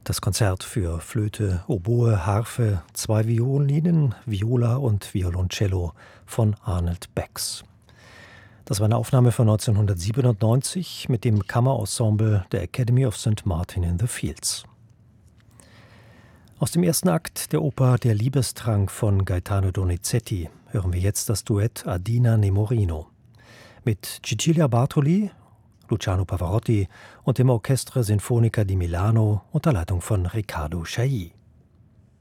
Das Konzert für Flöte, Oboe, Harfe, 2 Violinen, Viola und Violoncello von Arnold Becks. Das war eine Aufnahme von 1997 mit dem Kammerensemble der Academy of St. Martin in the Fields. Aus dem ersten Akt der Oper Der Liebestrank von Gaetano Donizetti hören wir jetzt das Duett Adina Nemorino mit Cecilia Bartoli, Luciano Pavarotti und dem Orchestre Sinfonica di Milano unter Leitung von Riccardo Chailly.